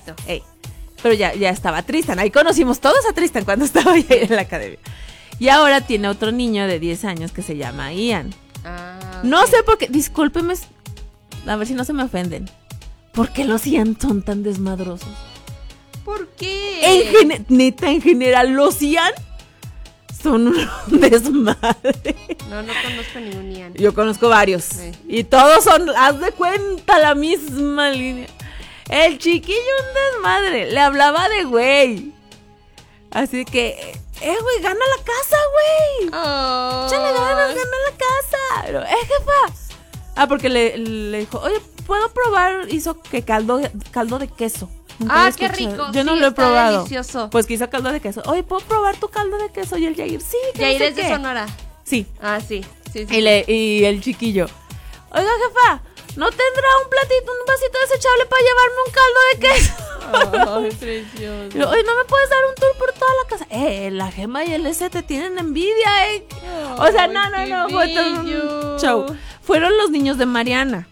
Tito. Pero ya estaba Tristan. Ahí conocimos todos a Tristan cuando estaba ahí en la academia. Y ahora tiene otro niño de 10 años que se llama Ian. No sé por qué, discúlpeme, a ver si no se me ofenden. ¿Por qué los Ian son tan desmadrosos? ¿Por qué? Neta, en general, los Ian son un desmadre. No conozco ningún Ian. Yo conozco varios. Sí. Y todos son, haz de cuenta, la misma línea. El chiquillo un desmadre. Le hablaba de güey. Así que, güey, gana la casa, güey. Échale ganas, gana la casa. Pero, jefa. Porque le dijo, oye, ¿puedo probar? Hizo que caldo de queso. Qué rico. Yo no lo he probado. Delicioso. Pues que hizo caldo de queso. Oye, ¿puedo probar tu caldo de queso? Y el Yair, sí. Yair es de Sonora. Sí. Sí. Y el chiquillo, oiga, jefa, ¿no tendrá un platito, un vasito desechable para llevarme un caldo de queso? Precioso. Oye, ¿no me puedes dar un tour por toda la casa? La Gema y el S te tienen envidia, O sea, no, fue todo un show. Fueron los niños de Mariana.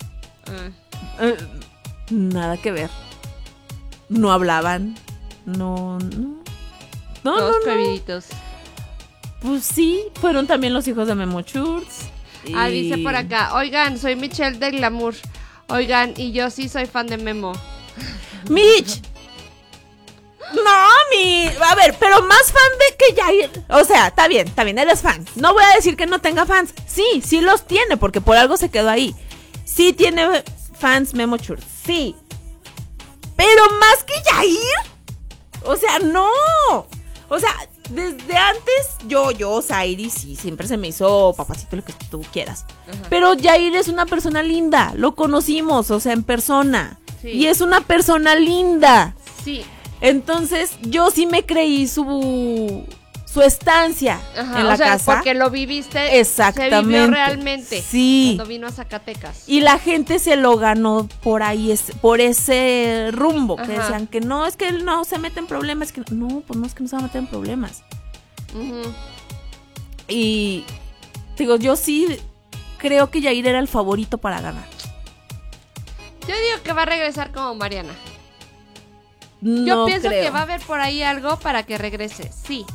Nada que ver. No hablaban. No. Todos bebiditos. Pues sí, fueron también los hijos de Memo Schurz. Dice por acá, oigan, soy Michelle de Glamour. Oigan, y yo sí soy fan de Memo. ¡Mitch! No, a ver, pero más fan de que Yair. O sea, está bien, eres fan. No voy a decir que no tenga fans. Sí los tiene, porque por algo se quedó ahí. Sí tiene fans Memo Schurz, sí. Pero más que Yair. O sea, no. O sea, desde antes yo, Zairi, sí, siempre se me hizo papacito, lo que tú quieras. Ajá. Pero Yair es una persona linda, lo conocimos, o sea, en persona. Sí. Y es una persona linda. Sí. Entonces, yo sí me creí su estancia en la casa. Porque lo viviste. Exactamente. Se vivió realmente. Sí. Cuando vino a Zacatecas. Y la gente se lo ganó por ahí, por ese rumbo. Que decían que no, es que él no se mete en problemas. No, pues no es que no se va a meter en problemas. Y digo, yo sí creo que Yair era el favorito para ganar. Yo digo que va a regresar como Mariana. No yo pienso creo. Que va a haber por ahí algo para que regrese, sí.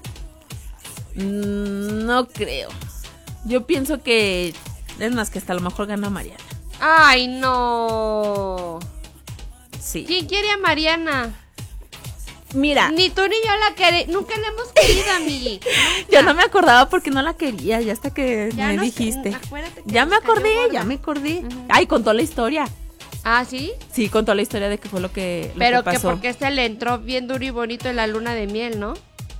No creo. Yo pienso que es más que hasta a lo mejor gana Mariana. Ay, no. Sí. ¿Quién quiere a Mariana? Mira. Ni tú ni yo la queremos. Nunca la hemos querido, amigui. Yo no me acordaba porque no la quería. Ya hasta que ya me dijiste. Ya me acordé. Ay, contó la historia. ¿Sí? Sí, contó la historia de qué fue lo que Pero que pasó. porque le entró bien duro y bonito en la luna de miel, ¿no?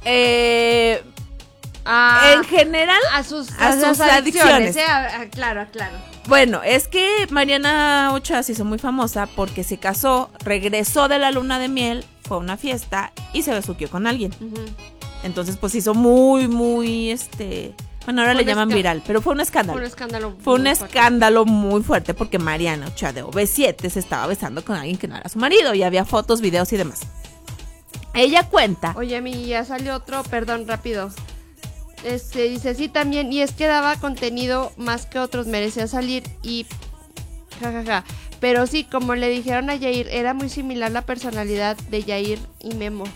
En general, a sus adicciones. Claro. Bueno, es que Mariana Ochoa se hizo muy famosa porque se casó, regresó de la luna de miel, fue a una fiesta y se besuqueó con alguien. Entonces, pues hizo muy, bueno, ahora le llaman viral, pero fue un escándalo. Fue un escándalo muy fuerte porque Mariana Ochoa de OV7 se estaba besando con alguien que no era su marido y había fotos, videos y demás. Ella cuenta. Oye, ya salió otro, perdón, rápido. Dice, sí, también, y es que daba contenido más que otros, merecía salir y pero sí, como le dijeron a Yair, era muy similar la personalidad de Yair y Memo.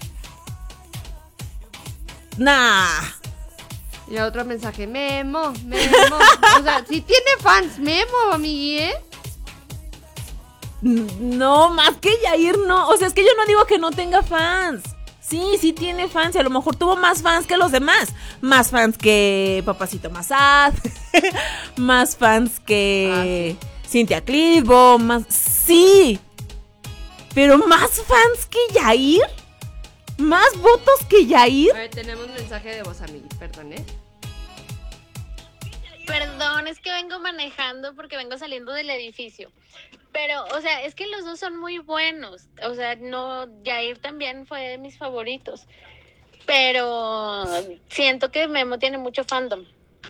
Y otro mensaje, Memo. O sea, sí tiene fans, Memo, amigui, No, más que Yair no. O sea, es que yo no digo que no tenga fans. Sí tiene fans y a lo mejor tuvo más fans que los demás. Más fans que Papacito Massad. Más fans que Cintia Clitbo. Sí. Pero más fans que Yair. Más votos que Yair. A ver, tenemos un mensaje de voz, amigo. Perdón, Perdón, es que vengo manejando porque vengo saliendo del edificio. Pero, o sea, es que los dos son muy buenos. O sea, no, Yair también fue de mis favoritos. Pero siento que Memo tiene mucho fandom.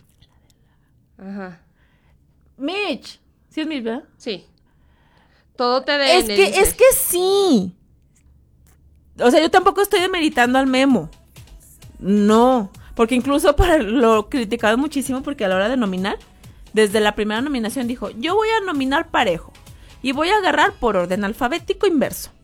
Mitch. ¿Sí es Mitch, verdad? Sí. Todo te debe. Es que sí. O sea, yo tampoco estoy demeritando al Memo. No. Porque incluso lo criticaron muchísimo porque a la hora de nominar, desde la primera nominación dijo, yo voy a nominar parejo. Y voy a agarrar por orden alfabético inverso.